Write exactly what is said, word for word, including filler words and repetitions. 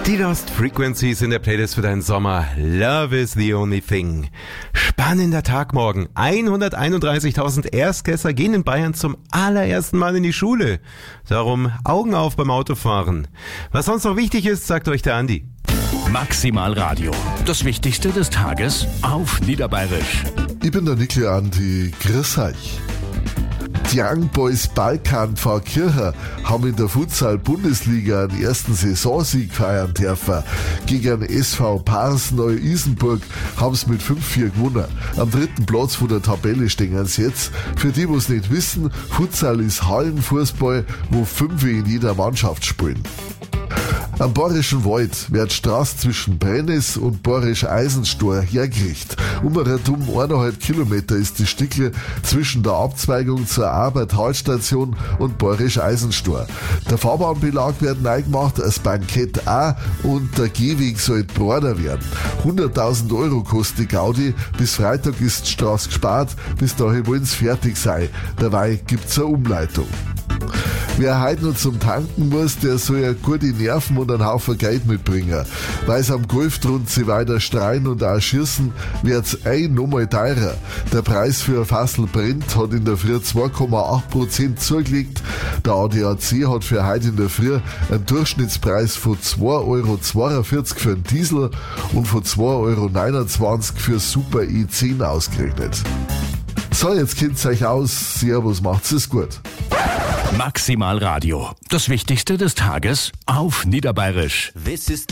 Die Lost Frequencies in der Playlist für deinen Sommer. Love is the only thing. Spannender Tag morgen. hunderteinunddreißigtausend Erstklässler gehen in Bayern zum allerersten Mal in die Schule. Darum Augen auf beim Autofahren. Was sonst noch wichtig ist, sagt euch der Andi. Maximal Radio. Das Wichtigste des Tages auf Niederbayerisch. Ich bin der Nikli Andi. Grüß euch. Die Young Boys Balkan Pfarrkirchen haben in der Futsal-Bundesliga einen ersten Saisonsieg feiern dürfen. Gegen S V Pars Neu-Isenburg haben sie mit fünf vier gewonnen. Am dritten Platz von der Tabelle stehen sie jetzt. Für die, die es nicht wissen, Futsal ist Hallenfußball, wo fünf in jeder Mannschaft spielen. Am Bayerischen Wald wird die Straße zwischen Brennis und Bayerisch Eisenstor hergerichtet. Um rundum eineinhalb Kilometer ist die Stickel zwischen der Abzweigung zur Arbeit-Talstation und Bayerisch Eisenstor. Der Fahrbahnbelag wird neu gemacht, das Bankett auch und der Gehweg soll breiter werden. hunderttausend Euro kostet die Gaudi. Bis Freitag ist die Straße gespart, bis dahin wollen sie fertig sein. Dabei gibt's eine Umleitung. Wer heute noch zum Tanken muss, der soll ja gute Nerven und einen Haufen Geld mitbringen. Weil es am Golftrund sie weiter streuen und auch schießen, wird's ein nochmal teurer. Der Preis für ein Fassel Brent hat in der Früh zwei Komma acht Prozent zugelegt. Der A D A C hat für heute in der Früh einen Durchschnittspreis von zwei Euro zweiundvierzig für einen Diesel und von zwei Euro neunundzwanzig für Super E zehn ausgerechnet. So, jetzt kennt's euch aus. Servus, macht's es gut. Maximal Radio. Das Wichtigste des Tages auf Niederbayerisch. This is